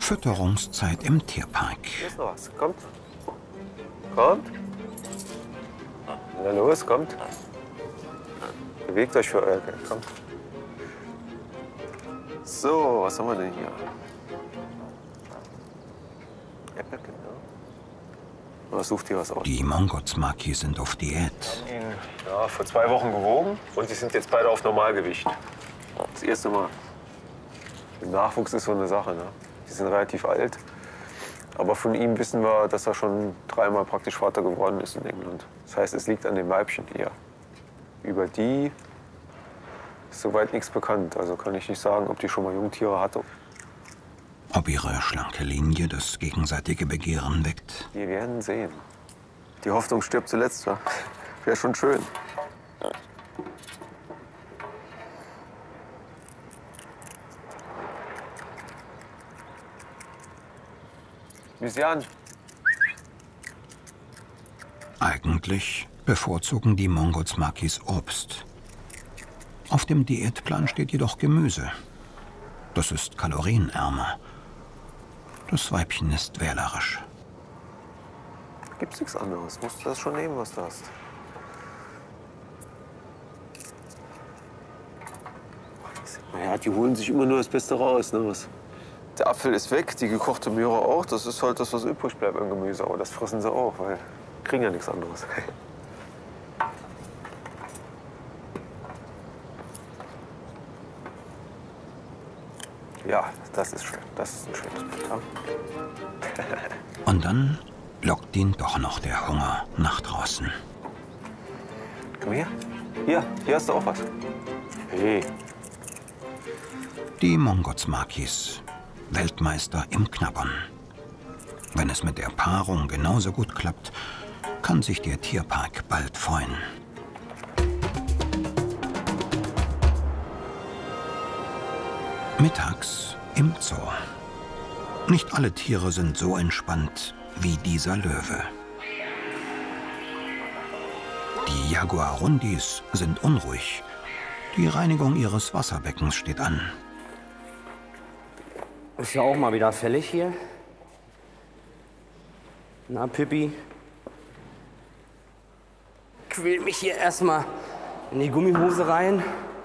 Fütterungszeit im Tierpark. Hier ist noch was. Kommt. Kommt. Na los, kommt. Bewegt euch für euer Geld. Kommt. So, was haben wir denn hier? Äppelchen, ja. Sucht ihr was aus? Die Mongols-Makis sind auf Diät. Wir haben ihn ja, vor 2 Wochen gewogen und sie sind jetzt beide auf Normalgewicht. Das erste Mal. Der Nachwuchs ist so eine Sache. Ne? Die sind relativ alt. Aber von ihm wissen wir, dass er schon 3-mal praktisch Vater geworden ist in England. Das heißt, es liegt an den Weibchen eher. Über die ist soweit nichts bekannt. Also kann ich nicht sagen, ob die schon mal Jungtiere hatte. Ob ihre schlanke Linie das gegenseitige Begehren weckt? Wir werden sehen. Die Hoffnung stirbt zuletzt. Ja? Wäre schon schön. Jan. Eigentlich bevorzugen die Mongols-Makis Obst. Auf dem Diätplan steht jedoch Gemüse. Das ist kalorienärmer. Das Weibchen ist wählerisch. Gibt's nichts anderes. Musst du das schon nehmen, was du hast. Naja, die holen sich immer nur das Beste raus. Ne? Der Apfel ist weg, die gekochte Möhre auch. Das ist halt das, was übrig bleibt im Gemüse. Aber das fressen sie auch, weil kriegen ja nichts anderes. Ja, das ist schön. Das ist ein schönes Bild. Ja? Und dann lockt ihn doch noch der Hunger nach draußen. Komm her. Hier hast du auch was. Hey. Die Mongols-Makis, Weltmeister im Knabbern. Wenn es mit der Paarung genauso gut klappt, kann sich der Tierpark bald freuen. Mittags im Zoo. Nicht alle Tiere sind so entspannt wie dieser Löwe. Die Jaguarundis sind unruhig. Die Reinigung ihres Wasserbeckens steht an. Ist ja auch mal wieder fällig hier. Na, Pippi. Quäl mich hier erstmal in die Gummihose rein.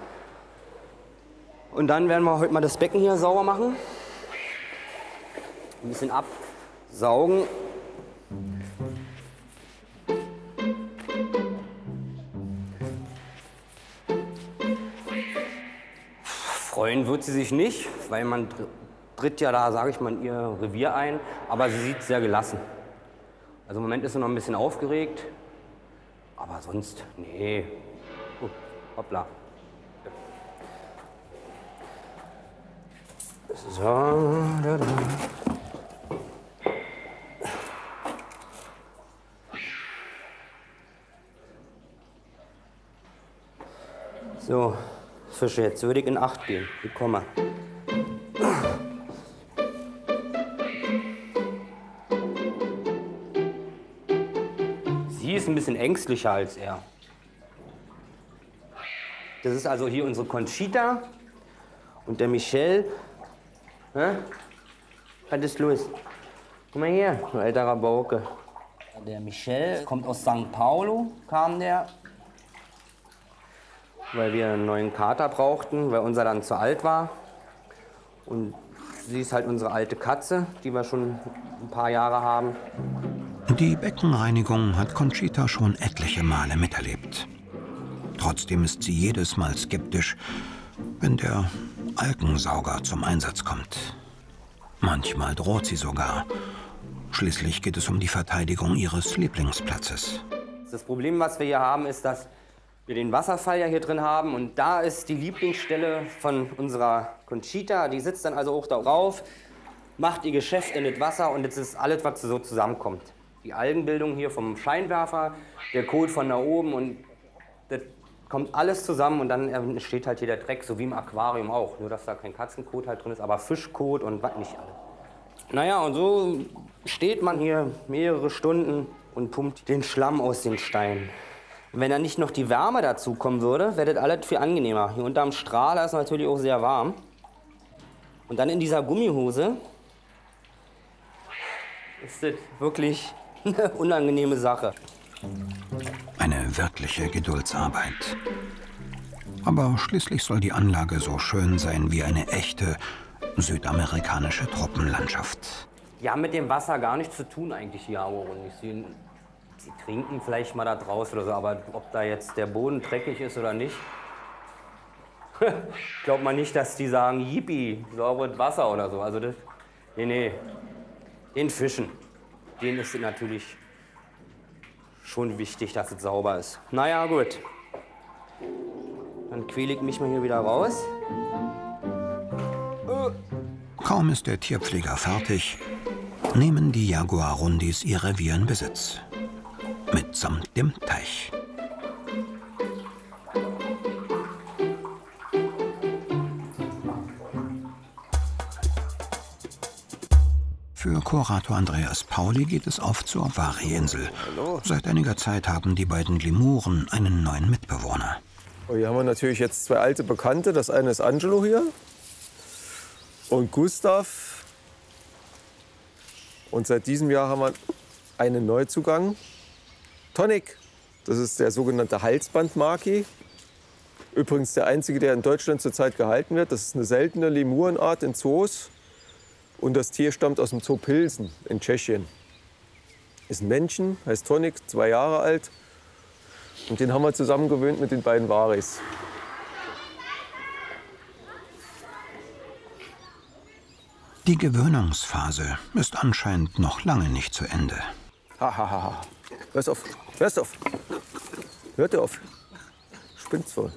Und dann werden wir heute mal das Becken hier sauber machen. Ein bisschen absaugen. Freuen wird sie sich nicht, weil man tritt ja da, sage ich mal, in ihr Revier ein. Aber sie sieht sehr gelassen. Also im Moment ist sie noch ein bisschen aufgeregt. Aber sonst, nee. Hoppla. So, da. So, Fische, jetzt würde ich in Acht gehen. Ich komme. Sie ist ein bisschen ängstlicher als er. Das ist also hier unsere Conchita und der Michel. Hä? Was ist los? Guck mal hier, du alter Rabauke. Der Michel kommt aus St. Paulo, kam der. Weil wir einen neuen Kater brauchten, weil unser dann zu alt war. Und sie ist halt unsere alte Katze, die wir schon ein paar Jahre haben. Die Beckenreinigung hat Conchita schon etliche Male miterlebt. Trotzdem ist sie jedes Mal skeptisch, wenn der Algensauger zum Einsatz kommt. Manchmal droht sie sogar. Schließlich geht es um die Verteidigung ihres Lieblingsplatzes. Das Problem, was wir hier haben, ist, dass wir den Wasserfall ja hier drin haben. Und da ist die Lieblingsstelle von unserer Conchita. Die sitzt dann also auch da drauf, macht ihr Geschäft in das Wasser und jetzt ist alles, was so zusammenkommt. Die Algenbildung hier vom Scheinwerfer, der Kot von da oben und das kommt alles zusammen und dann entsteht halt hier der Dreck, so wie im Aquarium auch. Nur, dass da kein Katzenkot halt drin ist, aber Fischkot und was nicht alles. Naja, und so steht man hier mehrere Stunden und pumpt den Schlamm aus den Steinen. Und wenn dann nicht noch die Wärme dazu kommen würde, wäre das alles viel angenehmer. Hier unterm Strahler ist natürlich auch sehr warm. Und dann in dieser Gummihose ist das wirklich eine unangenehme Sache. Eine wirkliche Geduldsarbeit. Aber schließlich soll die Anlage so schön sein wie eine echte südamerikanische Tropenlandschaft. Die haben mit dem Wasser gar nichts zu tun eigentlich, die Jaguarundis. Sie trinken vielleicht mal da draußen oder so, aber ob da jetzt der Boden dreckig ist oder nicht, glaubt man nicht, dass die sagen, yippie, sauberes Wasser oder so. Also das, nee, den Fischen, denen ist es natürlich schon wichtig, dass es sauber ist. Naja, gut. Dann quäle ich mich mal hier wieder raus. Kaum ist der Tierpfleger fertig, nehmen die Jaguarundis ihr Revier in Besitz. Mitsamt dem Teich. Für Kurator Andreas Pauli geht es auf zur Vari-Insel. Seit einiger Zeit haben die beiden Lemuren einen neuen Mitbewohner. Hier haben wir natürlich jetzt zwei alte Bekannte. Das eine ist Angelo hier und Gustav. Und seit diesem Jahr haben wir einen Neuzugang, Tonic. Das ist der sogenannte Halsbandmaki. Übrigens der einzige, der in Deutschland zurzeit gehalten wird. Das ist eine seltene Lemurenart in Zoos. Und das Tier stammt aus dem Zoo Pilsen in Tschechien. Ist ein Männchen, heißt Tonic, 2 Jahre alt. Und den haben wir zusammengewöhnt mit den beiden Varis. Die Gewöhnungsphase ist anscheinend noch lange nicht zu Ende. Hahaha. Hörst auf, hörst auf. Hört ihr auf. Spinnt's voll.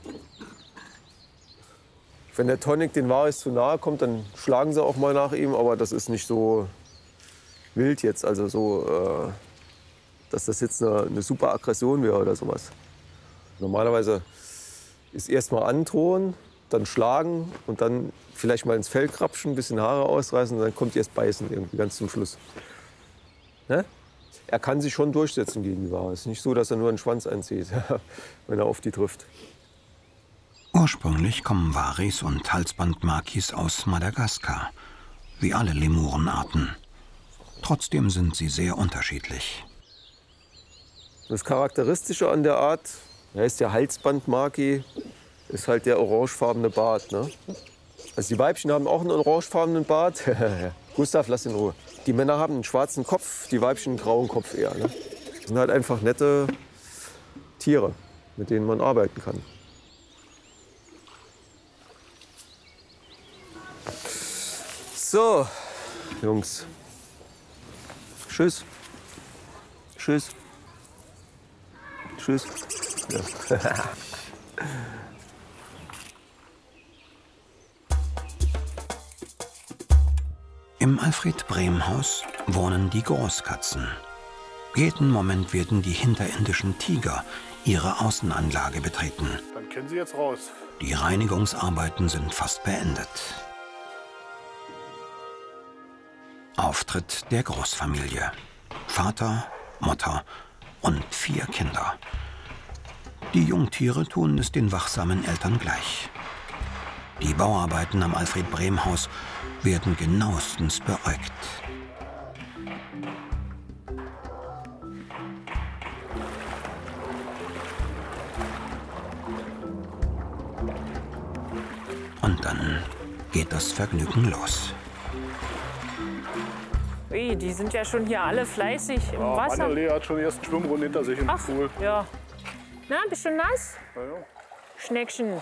Wenn der Tonic den Varis zu nahe kommt, dann schlagen sie auch mal nach ihm. Aber das ist nicht so wild jetzt. Also so, dass das jetzt eine super Aggression wäre oder sowas. Normalerweise ist erst mal androhen, dann schlagen und dann vielleicht mal ins Fell krapschen, ein bisschen Haare ausreißen und dann kommt erst beißen irgendwie ganz zum Schluss. Ne? Er kann sich schon durchsetzen gegen die Varis. Es ist nicht so, dass er nur einen Schwanz einzieht, wenn er auf die trifft. Ursprünglich kommen Varis und Halsbandmakis aus Madagaskar, wie alle Lemurenarten. Trotzdem sind sie sehr unterschiedlich. Das Charakteristische an der Art, er heißt ja Halsbandmaki, ist halt der orangefarbene Bart. Ne? Also die Weibchen haben auch einen orangefarbenen Bart. Gustav, lass in Ruhe. Die Männer haben einen schwarzen Kopf, die Weibchen einen grauen Kopf eher. Ne? Das sind halt einfach nette Tiere, mit denen man arbeiten kann. So, Jungs. Tschüss. Tschüss. Tschüss. Ja. Im Alfred-Brehm-Haus wohnen die Großkatzen. Jeden Moment werden die hinterindischen Tiger ihre Außenanlage betreten. Dann können Sie jetzt raus. Die Reinigungsarbeiten sind fast beendet. Auftritt der Großfamilie. Vater, Mutter und 4 Kinder. Die Jungtiere tun es den wachsamen Eltern gleich. Die Bauarbeiten am Alfred-Brehm-Haus werden genauestens beäugt. Und dann geht das Vergnügen los. Ui, die sind ja schon hier alle fleißig im Wasser. Anneli hat schon die ersten Schwimmrunden hinter sich im Ach, Pool. ja. Na, bist du nass? Ja, ja. Schneckchen.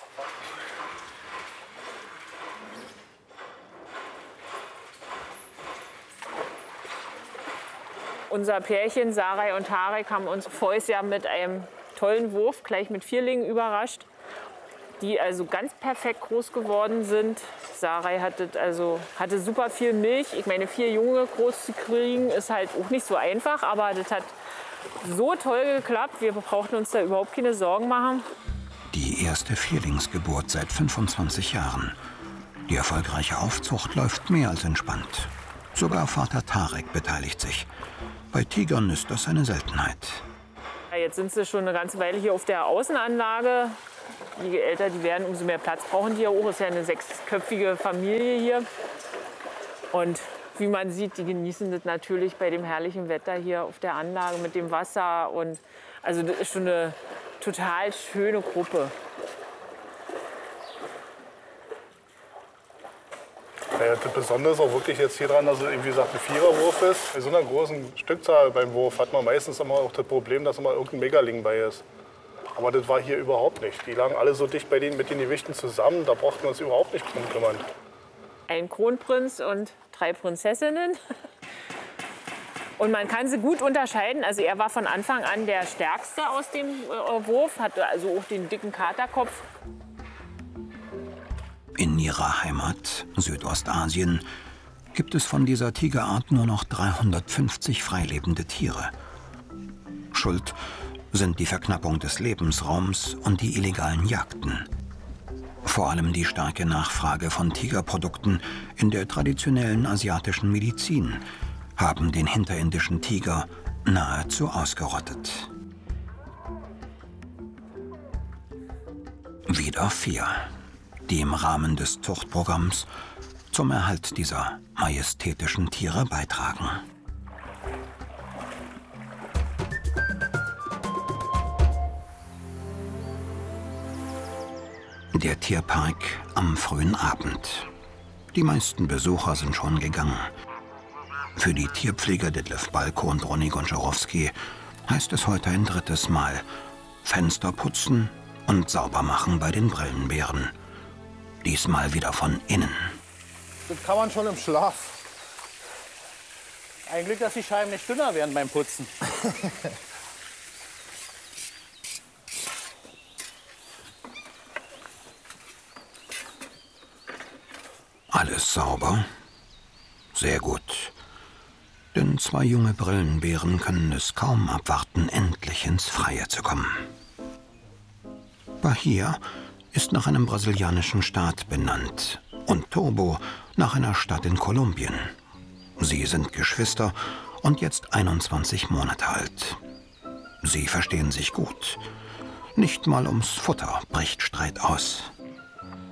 Unser Pärchen, Sarai und Tarek, haben uns voriges Jahr mit einem tollen Wurf, gleich mit Vierlingen, überrascht, die also ganz perfekt groß geworden sind. Sarai hatte super viel Milch. Ich meine, 4 Junge groß zu kriegen, ist halt auch nicht so einfach, aber das hat so toll geklappt. Wir brauchten uns da überhaupt keine Sorgen machen. Die erste Vierlingsgeburt seit 25 Jahren. Die erfolgreiche Aufzucht läuft mehr als entspannt. Sogar Vater Tarek beteiligt sich. Bei Tigern ist das eine Seltenheit. Ja, jetzt sind sie schon eine ganze Weile hier auf der Außenanlage. Je älter die werden, umso mehr Platz brauchen die ja auch. Es ist ja eine 6-köpfige Familie hier. Und wie man sieht, die genießen das natürlich bei dem herrlichen Wetter hier auf der Anlage mit dem Wasser. Und also das ist schon eine total schöne Gruppe. Ja, das Besondere ist auch wirklich jetzt hier dran, dass es, wie gesagt, ein Viererwurf ist. Bei so einer großen Stückzahl beim Wurf hat man meistens immer auch das Problem, dass immer irgendein Megaling bei ist. Aber das war hier überhaupt nicht. Die lagen alle so dicht bei denen mit den Gewichten zusammen, da brauchten wir uns überhaupt nicht drum kümmern. Ein Kronprinz und 3 Prinzessinnen. Und man kann sie gut unterscheiden. Also er war von Anfang an der Stärkste aus dem Wurf, hatte also auch den dicken Katerkopf. In ihrer Heimat, Südostasien, gibt es von dieser Tigerart nur noch 350 freilebende Tiere. Schuld sind die Verknappung des Lebensraums und die illegalen Jagden. Vor allem die starke Nachfrage von Tigerprodukten in der traditionellen asiatischen Medizin haben den hinterindischen Tiger nahezu ausgerottet. Wieder 4, die im Rahmen des Zuchtprogramms zum Erhalt dieser majestätischen Tiere beitragen. Der Tierpark am frühen Abend. Die meisten Besucher sind schon gegangen. Für die Tierpfleger Detlef Balko und Ronny Gonczarowski heißt es heute ein 3. Mal Fenster putzen und sauber machen bei den Brillenbären. Diesmal wieder von innen. Das kann man schon im Schlaf. Ein Glück, dass die Scheiben nicht dünner werden beim Putzen. Alles sauber? Sehr gut. Denn 2 junge Brillenbären können es kaum abwarten, endlich ins Freie zu kommen. Bahia ist nach einem brasilianischen Staat benannt und Turbo nach einer Stadt in Kolumbien. Sie sind Geschwister und jetzt 21 Monate alt. Sie verstehen sich gut. Nicht mal ums Futter bricht Streit aus.